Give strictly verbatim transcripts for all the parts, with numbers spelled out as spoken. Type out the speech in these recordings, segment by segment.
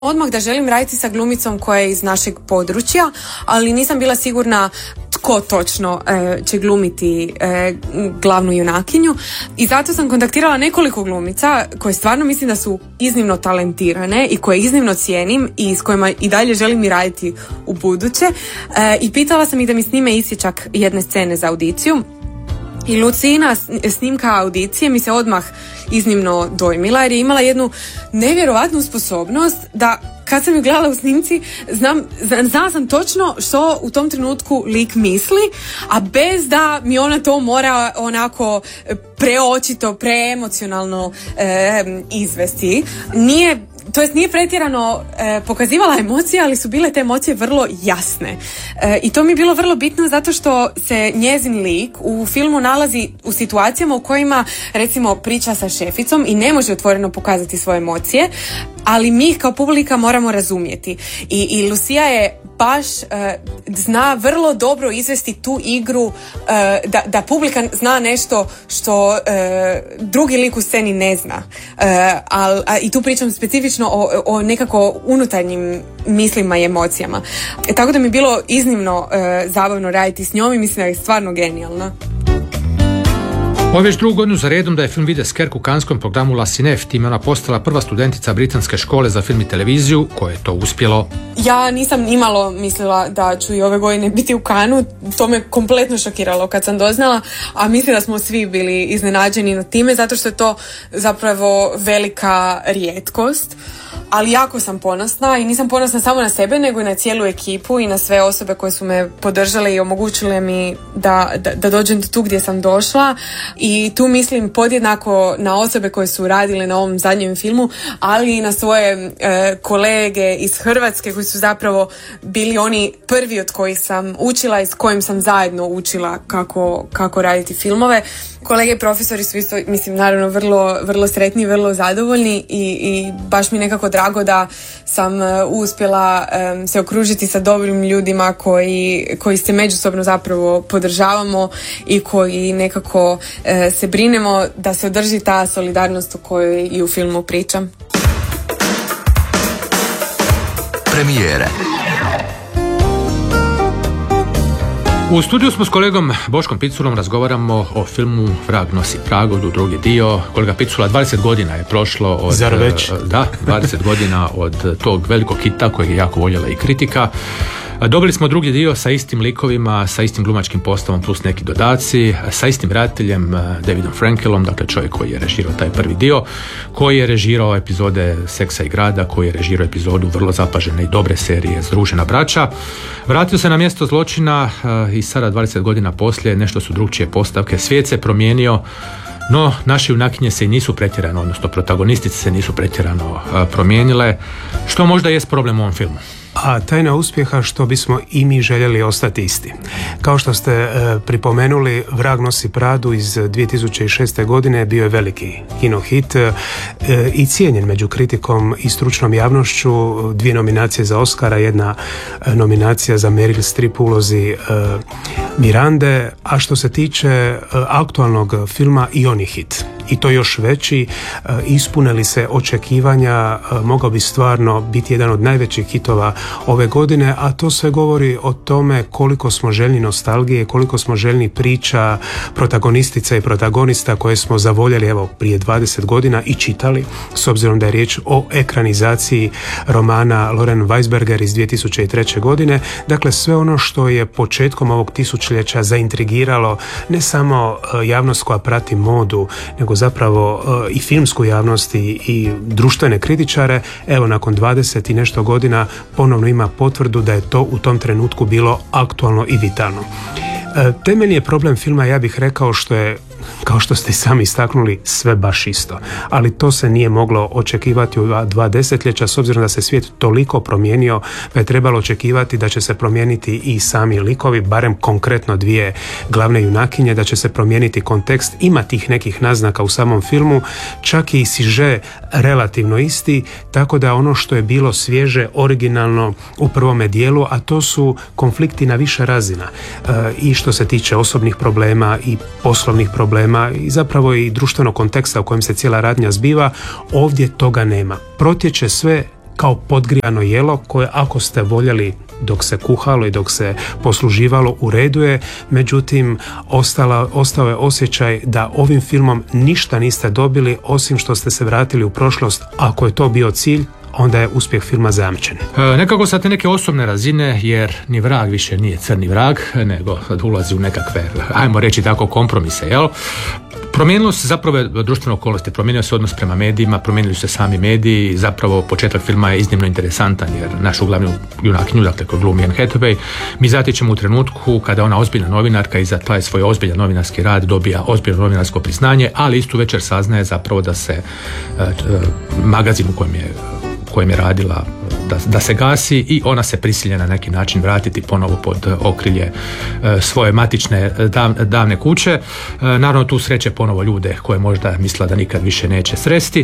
odmah da želim raditi sa glumicom koja je iz našeg područja, ali nisam bila sigurna tko točno e, će glumiti e, glavnu junakinju i zato sam kontaktirala nekoliko glumica koje stvarno mislim da su iznimno talentirane i koje iznimno cijenim i s kojima i dalje želim i raditi u buduće e, i pitala sam ih da mi snime isječak jedne scene za audiciju. I Lucina snimka audicije mi se odmah iznimno dojmila jer je imala jednu nevjerovatnu sposobnost da kad sam ju gledala u snimci znam, znala sam točno što u tom trenutku lik misli, a bez da mi ona to mora onako preočito, preemocionalno e, izvesti. Nije To jest nije pretjerano e, pokazivala emocije, ali su bile te emocije vrlo jasne. E, I to mi je bilo vrlo bitno zato što se njezin lik u filmu nalazi u situacijama u kojima recimo priča sa šeficom i ne može otvoreno pokazati svoje emocije, ali mi ih kao publika moramo razumjeti. I, i Lucia je baš e, zna vrlo dobro izvesti tu igru e, da, da publika zna nešto što e, drugi lik u sceni ne zna. E, a, a, I tu pričam specifično o, o nekako unutarnjim mislima i emocijama. E, tako da mi je bilo iznimno e, zabavno raditi s njom i mislim da je stvarno genijalna. Ovo je već drugu godinu za redom da je film vide Skerk u kanskom programu La Cinef, time ona postala prva studentica Britanske škole za film i televiziju koje je to uspjelo. Ja nisam nimalo mislila da ću i ove godine biti u Kanu, to me kompletno šokiralo kad sam doznala, a mislim da smo svi bili iznenađeni na time zato što je to zapravo velika rijetkost. Ali jako sam ponosna i nisam ponosna samo na sebe nego i na cijelu ekipu i na sve osobe koje su me podržale i omogućile mi da, da, da dođem tu gdje sam došla i tu mislim podjednako na osobe koje su radile na ovom zadnjem filmu, ali i na svoje e, kolege iz Hrvatske koji su zapravo bili oni prvi od kojih sam učila i s kojim sam zajedno učila kako, kako raditi filmove. Kolege i profesori su isto, mislim, naravno vrlo, vrlo sretni, vrlo zadovoljni i, i baš mi nekako drago da sam uh, uspjela um, se okružiti sa dobrim ljudima koji, koji se međusobno zapravo podržavamo i koji nekako uh, se brinemo da se održi ta solidarnost o kojoj i u filmu pričam. Premijere. U studiju smo s kolegom Boškom Piculom, razgovaramo o filmu Vrag nosi Pragu, drugi dio. Kolega Picula, dvadeset godina je prošlo od... Zar već? Da, dvadeset godina od tog velikog hita kojeg je jako voljela i kritika. Dobili smo drugi dio sa istim likovima, sa istim glumačkim postavom plus neki dodaci, sa istim redateljem Davidom Frankelom, dakle čovjek koji je režirao taj prvi dio, koji je režirao epizode Seksa i grada, koji je režirao epizodu vrlo zapažene i dobre serije Združena braća. Vratio se na mjesto zločina i sada dvadeset godina poslije nešto su drugčije postavke. Svijet se promijenio, no naše junakinje se i nisu pretjerano, odnosno protagonistice se nisu pretjerano promijenile, što možda jest problem u ovom filmu. A tajna uspjeha što bismo i mi željeli ostati isti. Kao što ste e, pripomenuli, Vrag nosi Pradu iz dvije tisuće šeste. godine bio je veliki kino hit e, i cijenjen među kritikom i stručnom javnošću. Dvije nominacije za Oscara, jedna e, nominacija za Meryl Streep u ulozi e, Mirande, a što se tiče e, aktualnog filma i on je hit. I to još veći, e, ispunili se očekivanja, e, mogao bi stvarno biti jedan od najvećih hitova ove godine, a to sve govori o tome koliko smo željni nostalgije, koliko smo željni priča protagonistica i protagonista koje smo zavoljeli evo prije dvadeset godina i čitali, s obzirom da je riječ o ekranizaciji romana Loren Weisberger iz dvije tisuće treće. godine. Dakle, sve ono što je početkom ovog tisućljeća zaintrigiralo ne samo javnost koja prati modu, nego zapravo i filmsku javnost i, i društvene kritičare, evo nakon dvadeset i nešto godina ponovno ima potvrdu da je to u tom trenutku bilo aktualno i vitalno. E, temeljni je problem filma, ja bih rekao, što je, kao što ste sami istaknuli, sve baš isto. Ali to se nije moglo očekivati u dva desetljeća, s obzirom da se svijet toliko promijenio, pa je trebalo očekivati da će se promijeniti i sami likovi, barem konkretno dvije glavne junakinje, da će se promijeniti kontekst. Ima tih nekih naznaka u samom filmu, čak i siže relativno isti, tako da ono što je bilo svježe, originalno u prvome dijelu, a to su konflikti na više razina. E, I što se tiče osobnih problema i poslovnih problema i zapravo i društvenog konteksta u kojem se cijela radnja zbiva, ovdje toga nema. Protječe sve kao podgrijano jelo koje ako ste voljeli dok se kuhalo i dok se posluživalo u redu je, međutim ostala, ostao je osjećaj da ovim filmom ništa niste dobili osim što ste se vratili u prošlost. Ako je to bio cilj, onda je uspjeh filma zamčen. E, nekako sa te neke osobne razine, jer ni vrag više nije crni vrag, nego ulazi u nekakve, ajmo reći tako, kompromise, jel? Promijenilo se zapravo društvene okolnosti, promijenio se odnos prema medijima, promijenili su se sami mediji, zapravo početak filma je iznimno interesantan jer našu glavnu junakinju, dakle koju glumi Anne Hathaway, mi zatičemo u trenutku kada ona ozbiljna novinarka i za taj svoj ozbiljan novinarski rad dobija ozbiljno novinarsko priznanje, ali istu večer saznaje zapravo da se uh, magazin u kojem je kojem je radila da, da se gasi i ona se prisilja na neki način vratiti ponovo pod okrilje e, svoje matične dav, davne kuće. E, naravno tu sreće ponovo ljude koje možda misla da nikad više neće sresti. E,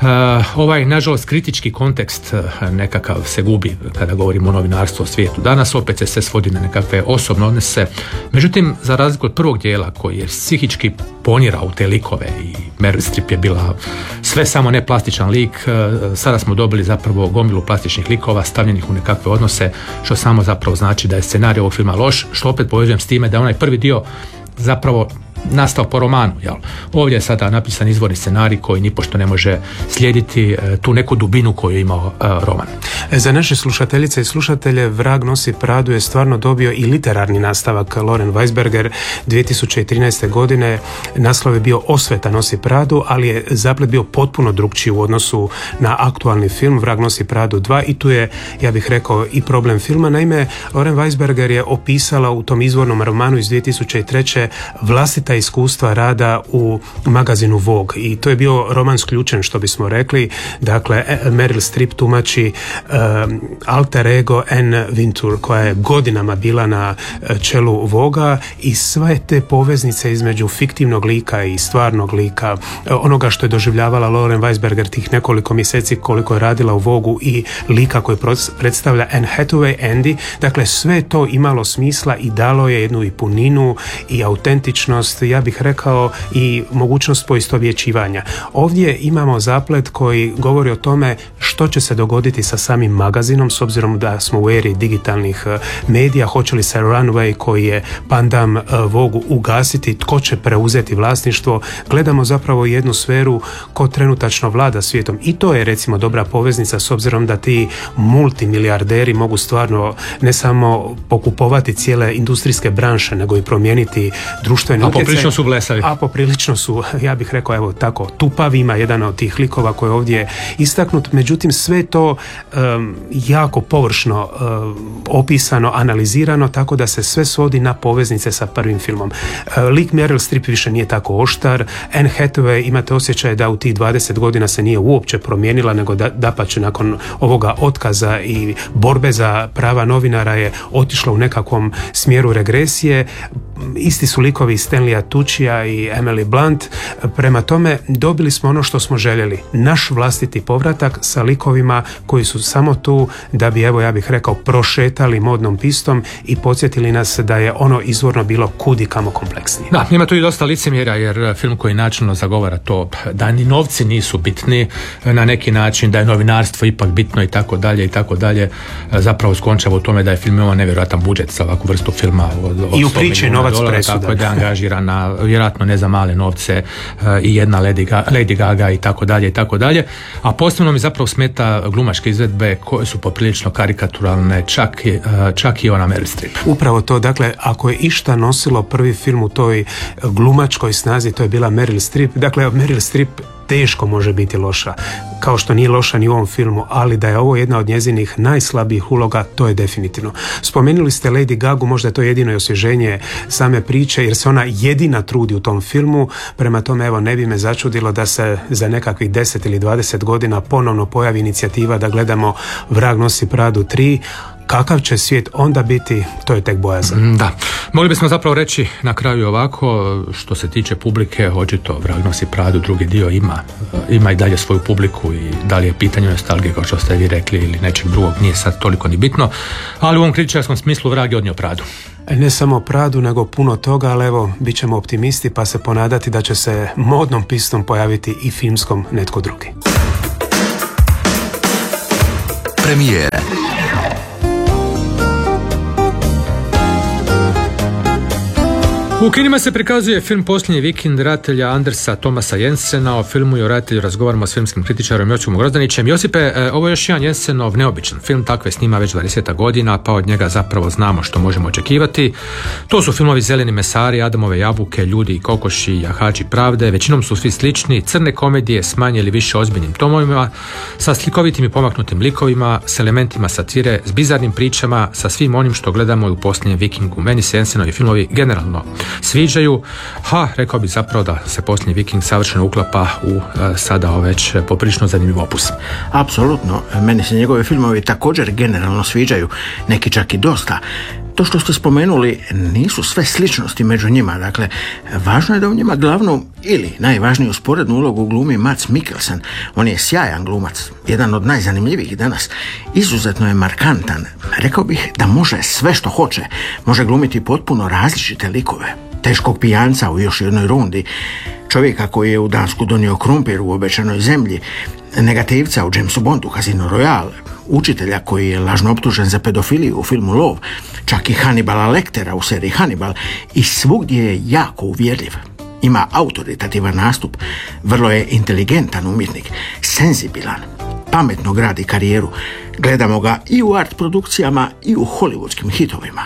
ovaj nažalost kritički kontekst e, nekakav se gubi kada govorimo o novinarstvu o svijetu. Danas opet se sve svodi na nekakve osobne odnose. Međutim, za razliku od prvog dijela koji je psihički ponirao u te likove i Meryl Streep je bila sve samo ne plastičan lik, e, sada smo dobili zapravo gomilu plastičnih likova stavljenih u nekakve odnose, što samo zapravo znači da je scenarij ovog filma loš, što opet povezujem s time da je onaj prvi dio zapravo nastao po romanu. Jel? Ovdje je sada napisan izvorni scenarij koji nipošto ne može slijediti e, tu neku dubinu koju je imao e, roman. Za naše slušateljice i slušatelje Vrag nosi Pradu je stvarno dobio i literarni nastavak. Loren Weisberger dvije tisuće trinaeste. godine naslov je bio Osveta nosi Pradu, ali je zaplet bio potpuno drukčiji u odnosu na aktualni film Vrag nosi Pradu dva i tu je, ja bih rekao, i problem filma. Naime, Loren Weisberger je opisala u tom izvornom romanu iz dvije tisuće treće. vlastita iskustva rada u magazinu Vogue i to je bio roman sključen, što bismo rekli. Dakle, Meryl Streep tumači um, alter ego Anne Wintour koja je godinama bila na čelu Voga i sve te poveznice između fiktivnog lika i stvarnog lika, onoga što je doživljavala Loren Weisberger tih nekoliko mjeseci koliko je radila u Vogu i lika koji predstavlja Anne Hathaway, Andy, dakle sve to imalo smisla i dalo je jednu i puninu i autentičnost, ja bih rekao i mogućnost poistovjećivanja. Ovdje imamo zaplet koji govori o tome što će se dogoditi sa samim magazinom, s obzirom da smo u eri digitalnih medija, hoće li se Runway koji je pandam Vogu ugasiti, tko će preuzeti vlasništvo. Gledamo zapravo jednu sferu ko trenutačno vlada svijetom i to je recimo dobra poveznica s obzirom da ti multimilijarderi mogu stvarno ne samo pokupovati cijele industrijske branše, nego i promijeniti društvene utjecaje. A poprilično su blesavi. A poprilično su, ja bih rekao, evo tako, tupavi, ima jedan od tih likova koji je ovdje istaknut, međutim sve to um, jako površno um, opisano, analizirano, tako da se sve svodi na poveznice sa prvim filmom. Uh, lik Meryl Streep više nije tako oštar, Anne Hathaway imate osjećaj da u tih dvadeset godina se nije uopće promijenila, nego da, dapače nakon ovoga otkaza i borbe za prava novinara je otišla u nekakvom smjeru regresije. Isti su likovi Stanleya Tuccia i Emily Blunt, prema tome dobili smo ono što smo željeli, naš vlastiti povratak sa likovima koji su samo tu da bi, evo ja bih rekao, prošetali modnom pistom i podsjetili nas da je ono izvorno bilo kudikamo kompleksnije. Da, ima tu i dosta licemjera jer film koji načelno zagovara to da ni novci nisu bitni na neki način, da je novinarstvo ipak bitno i tako dalje i tako dalje, zapravo skončava u tome da je film imao nevjerojatan budžet za ovakvu vrstu filma od, od i u priči novac presuda. Tako da je angažirana vjerojatno ne za male novce i jedna Lady Gaga, Lady Gaga i tako dalje i tako dalje, a posebno mi zapravo smeta glumačke izvedbe koje su poprilično karikaturalne, čak, čak i ona Meryl Streep. Upravo to, dakle, ako je išta nosilo prvi film u toj glumačkoj snazi, to je bila Meryl Streep. Dakle, Meryl Streep teško može biti loša, kao što nije loša ni u ovom filmu, ali da je ovo jedna od njezinih najslabijih uloga, to je definitivno. Spomenuli ste Lady Gagu, možda je to jedino osvježenje same priče, jer se ona jedina trudi u tom filmu, prema tome evo ne bi me začudilo da se za nekakvih deset ili dvadeset godina ponovno pojavi inicijativa da gledamo Vrag nosi Pradu tri. Kakav će svijet onda biti, to je tek bojazan. Da. Mogli bismo zapravo reći na kraju ovako, što se tiče publike, očito Vrag nosi Pradu drugi dio ima, ima i dalje svoju publiku i da li je pitanje nostalgije, kao što ste vi rekli, ili nečeg drugog, nije sad toliko ni bitno, ali u ovom kritičarskom smislu Vrag je odnio Pradu. Ne samo Pradu, nego puno toga, ali evo, bit ćemo optimisti pa se ponadati da će se modnom pistom pojaviti i filmskom netko drugi. Premijere. U kinima se prikazuje film Posljednji vikend redatelja Andersa Thomasa Jensena. O filmu i o redatelju razgovaramo s filmskim kritičarom Josipom Grozdanićem. Josipe, ovo je još jedan Jensenov neobičan film, takve snima već dvadeset godina, pa od njega zapravo znamo što možemo očekivati. To su filmovi Zeleni mesari, Adamove jabuke, Ljudi i kokoši, Jahači pravde. Većinom su svi slični, crne komedije s manje ili više ozbiljnim tomovima, sa slikovitim i pomaknutim likovima, s elementima satire, s bizarnim pričama, sa svim onim što gledamo u Posljednjem vikingu. Meni se Jensenovi filmovi generalno sviđaju. Ha, rekao bih zapravo da se Posljednji viking savršeno uklapa u uh, sada već poprilično zanimljiv opus. Apsolutno, meni se njegove filmovi također generalno sviđaju, neki čak i dosta. To što ste spomenuli nisu sve sličnosti među njima, dakle, važno je da u njima glavnu ili najvažniju sporednu ulogu glumi Mads Mikkelsen. On je sjajan glumac, jedan od najzanimljivijih danas, izuzetno je markantan, rekao bih da može sve što hoće, može glumiti potpuno različite likove. Teškog pijanca u još jednoj rundi, čovjeka koji je u Dansku donio krumpir u Obećanoj zemlji, negativca u Jamesu Bondu Casino Royale, učitelja koji je lažno optužen za pedofiliju u filmu Lov, čak i Hannibala Lectera u seriji Hannibal, i svugdje je jako uvjerljiv. Ima autoritativan nastup, vrlo je inteligentan umjetnik, senzibilan, pametno gradi karijeru. Gledamo ga i u art produkcijama i u hollywoodskim hitovima.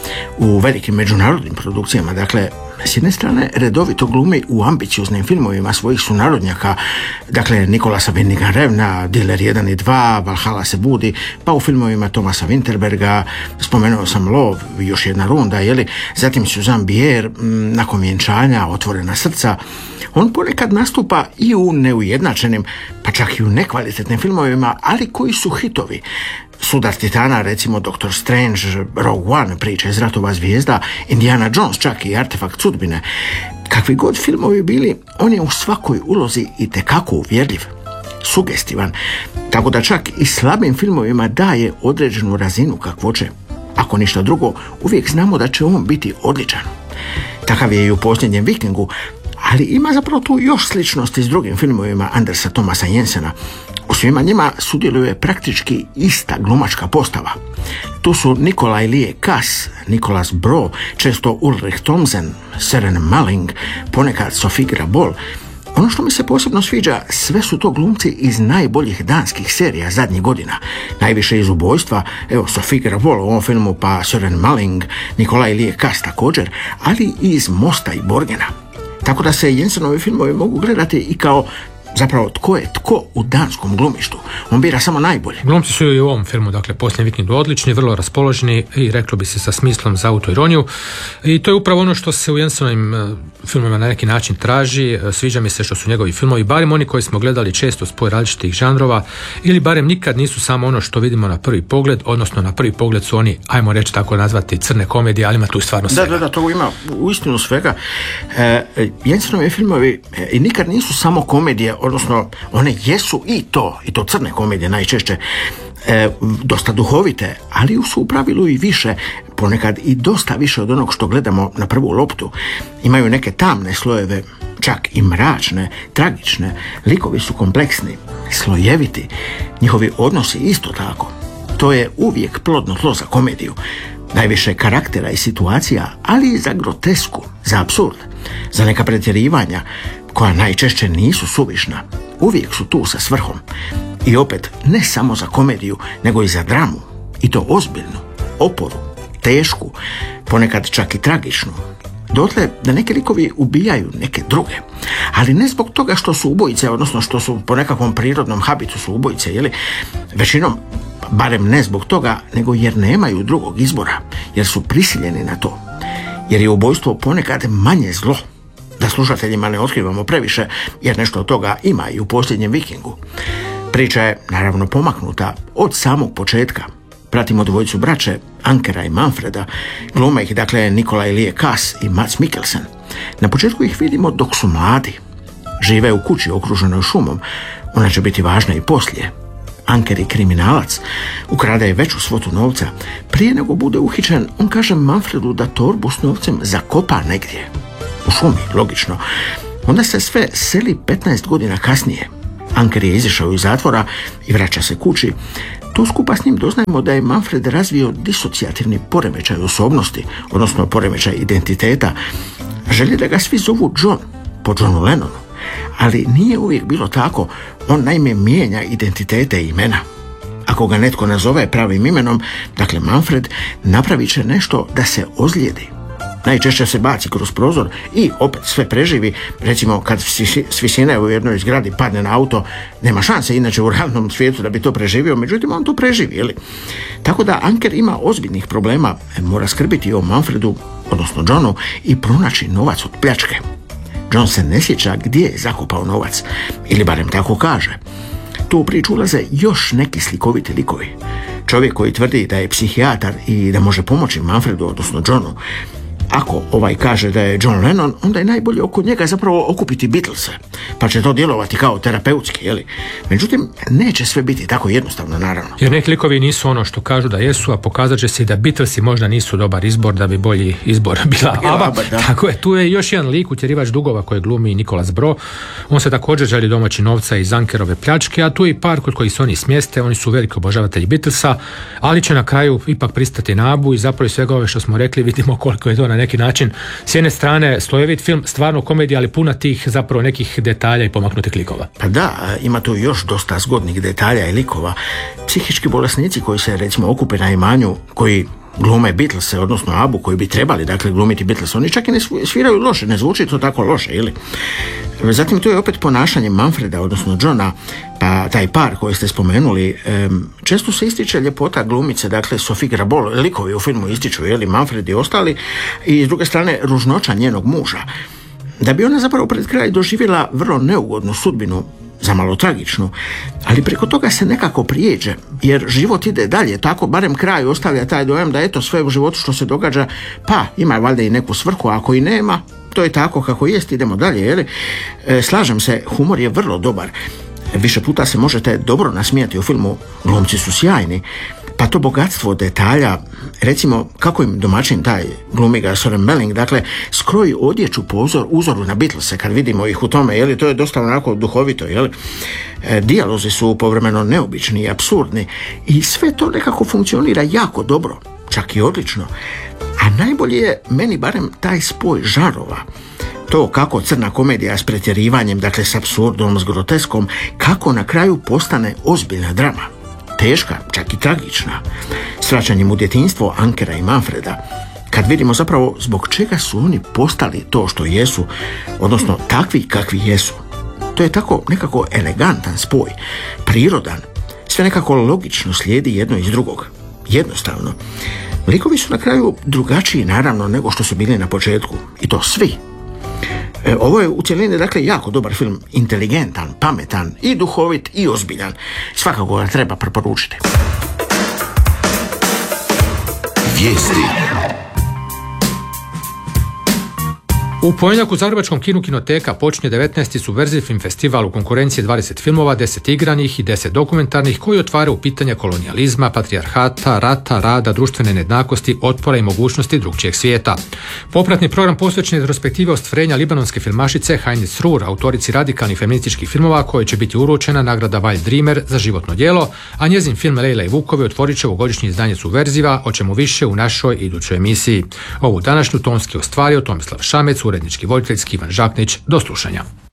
U velikim međunarodnim produkcijama, dakle, s jedne strane redovito glumi u ambicioznim filmovima svojih sunarodnjaka, dakle Nikolasa Windinga Refna, Diler jedan i dva, Valhalla se budi, pa u filmovima Thomasa Winterberga, spomenuo sam Lov, još jedna runda, jeli, zatim Suzanne Bier, Nakon vjenčanja, Otvorena srca. On ponekad nastupa i u neujednačenim, pa čak i u nekvalitetnim filmovima, ali koji su hitovi. Sudar Titana, recimo Doktor Strange, Rogue One, Priče iz ratova zvijezda, Indiana Jones, čak i Artefakt sudbine. Kakvi god filmovi bili, on je u svakoj ulozi itekako uvjerljiv, sugestivan, tako da čak i slabim filmovima daje određenu razinu kakvoće. Ako ništa drugo, uvijek znamo da će on biti odličan. Takav je i u Posljednjem vikingu, ali ima zapravo tu još sličnosti s drugim filmovima Andersa Thomasa Jensena. U svima njima sudjeluje praktički ista glumačka postava. Tu su Nikolaj Lie Kass, Nikolas Bro, često Ulrich Thomsen, Søren Malling, ponekad Sofie Grabol. Ono što mi se posebno sviđa, sve su to glumci iz najboljih danskih serija zadnjih godina. Najviše iz Ubojstva, evo Sofie Grabol u ovom filmu, pa Søren Malling, Nikolaj Lie Kass također, ali i iz Mosta i Borgena. Tako da se Jensenovi filmovi mogu gledati i kao zapravo tko je tko u danskom glumištu. On bira samo najbolje. Glumci su i u ovom filmu, dakle, Posljednji vikend odlični, vrlo raspoloženi i reklo bi se sa smislom za autoironiju. I to je upravo ono što se u Jensenovim uh, filmovima na neki način traži. Uh, sviđa mi se što su njegovi filmovi, barem oni koji smo gledali često spoj različitih žanrova, ili barem nikad nisu samo ono što vidimo na prvi pogled, odnosno na prvi pogled su oni, ajmo reći tako nazvati, crne komedije, ali ima tu stvarno svega. Da, da, da, to ima uistinu svega. E, Jensenovi filmovi i nikad nisu samo komedije, odnosno one jesu i to, i to crne komedije najčešće, e, dosta duhovite, ali su u pravilu i više, ponekad i dosta više od onog što gledamo na prvu loptu. Imaju neke tamne slojeve, čak i mračne, tragične, likovi su kompleksni, slojeviti, njihovi odnosi isto tako. To je uvijek plodno tlo za komediju. Najviše karaktera i situacija, ali i za grotesku, za apsurd, za neka pretjerivanja koja najčešće nisu suvišna. Uvijek su tu sa svrhom. I opet, ne samo za komediju, nego i za dramu. I to ozbiljnu, oporu, tešku, ponekad čak i tragičnu. Dotle da neki likovi ubijaju neke druge. Ali ne zbog toga što su ubojice, odnosno što su po nekakvom prirodnom habitu su ubojice, jeli? Većinom, barem ne zbog toga, nego jer nemaju drugog izbora, jer su prisiljeni na to. Jer je ubojstvo ponekad manje zlo. Da slušateljima ne otkrivamo previše, jer nešto od toga ima i u Posljednjem vikingu. Priča je naravno pomaknuta od samog početka. Pratimo dvojicu braće, Ankera i Manfreda, glume ih dakle Nikolaj Lie Kass i Mads Mikkelsen. Na početku ih vidimo dok su mladi. Žive u kući okruženoj šumom, ona će biti važna i poslije. Anker je kriminalac, ukrade je veću svotu novca. Prije nego bude uhićen, on kaže Manfredu da torbu s novcem zakopa negdje. U šumi, logično. Onda se sve seli petnaest godina kasnije. Anker je izišao iz zatvora i vraća se kući. Tu skupa s njim doznajemo da je Manfred razvio disocijativni poremećaj osobnosti, odnosno poremećaj identiteta. Želi da ga svi zovu John, po Johnu Lennonu, ali nije uvijek bilo tako. On naime mijenja identitete i imena. Ako ga netko nazove pravim imenom, dakle Manfred, napravit će nešto da se ozlijedi. Najčešće se baci kroz prozor i opet sve preživi. Recimo kad s visine u jednoj zgradi padne na auto, nema šanse inače u realnom svijetu da bi to preživio, međutim on to preživi, jeli? Tako da Anker ima ozbiljnih problema, mora skrbiti o Manfredu, odnosno Johnu, i pronaći novac od pljačke. John se ne sjeća gdje je zakopao novac, ili barem tako kaže. Tu u priču ulaze još neki slikoviti likovi. Čovjek koji tvrdi da je psihijatar i da može pomoći Manfredu, odnosno Johnu. Ako ovaj kaže da je John Lennon, onda je najbolje oko njega zapravo okupiti Beatlese, pa će to djelovati kao terapeutski, jeli? Međutim, neće sve biti tako jednostavno, naravno. Jer neki likovi nisu ono što kažu da jesu, a pokazat će se i da Beatlesi možda nisu dobar izbor, da bi bolji izbor bila ABBA. Tako je, tu je još jedan lik, utjerivač dugova koje glumi Nicholas Bro. On se također želi domoći novca iz Ankerove pljačke, a tu je i par kod kojih se oni smjeste. Oni su veliki obožavatelji Beatlesa, ali će na kraju ipak pristati na ABBU i zapravo svega ove što smo rekli vidimo koliko je to na neki način s jedne strane slojevit film, stvarno komedija, ali puna tih zapravo nekih detalja i pomaknutih likova. Pa da, ima tu još dosta zgodnih detalja i likova. Psihički bolesnici koji se recimo okupe na imanju, koji glume Beatlese, odnosno ABBU, koji bi trebali dakle glumiti Beatles, oni čak i ne sviraju loše, ne zvuči to tako loše, ili? Zatim tu je opet ponašanje Manfreda, odnosno Johna, pa taj par koji ste spomenuli, često se ističe ljepota glumice, dakle Sophie Grabol, likovi u filmu ističu, jeli, Manfred i ostali, i s druge strane ružnoća njenog muža. Da bi ona zapravo pred kraj doživjela vrlo neugodnu sudbinu, zamalo tragičnu, ali preko toga se nekako prijeđe, jer život ide dalje, tako barem kraj ostavlja taj dojam da eto sve u životu što se događa, pa ima valjda i neku svrhu, a ako i nema, to je tako kako jest, idemo dalje, jeli? E, slažem se, humor je vrlo dobar. Više puta se možete dobro nasmijati u filmu, glumci su sjajni, pa to bogatstvo detalja, recimo kako im domaćin taj glumi ga Soren Belling, dakle skroji odjeću po uzor, uzoru na Beatlese kad vidimo ih u tome, jeli, to je dosta onako duhovito, jeli. E, dijalozi su povremeno neobični i apsurdni i sve to nekako funkcionira jako dobro, čak i odlično. A najbolje je meni barem taj spoj žarova. To kako crna komedija s pretjerivanjem, dakle s apsurdom, s groteskom, kako na kraju postane ozbiljna drama. Teška, čak i tragična. S vraćanjem u djetinjstvo Ankera i Manfreda. Kad vidimo zapravo zbog čega su oni postali to što jesu, odnosno takvi kakvi jesu. To je tako nekako elegantan spoj, prirodan. Sve nekako logično slijedi jedno iz drugog. Jednostavno. Likovi su na kraju drugačiji naravno nego što su bili na početku. I to svi. E, ovo je u cjelini dakle jako dobar film, inteligentan, pametan i duhovit i ozbiljan. Svakako ga treba preporučiti. Vijesti. U ponedjeljak u zagrebačkom kinu Kinoteka počinje devetnaesti Subverziv film festival u konkurenciji dvadeset filmova, deset igranih i deset dokumentarnih koji otvaraju pitanja kolonijalizma, patrijarhata, rata, rada, društvene nejednakosti, otpora i mogućnosti drugčijeg svijeta. Popratni program posvećen je retrospektive ostvarenja libanonske filmašice Hajni Srur, autorici radikalnih feminističkih filmova, kojoj će biti uručena nagrada Wild Dreamer za životno djelo, a njezin film Lejla i Vukovi otvorit će ovogodišnje izdanje Subverziva, o čemu više u našoj idućoj emisiji. Ovu današnju tonski ostvario Tomislav Šamec, urednički voditeljski Ivan Žaknić. Do slušanja.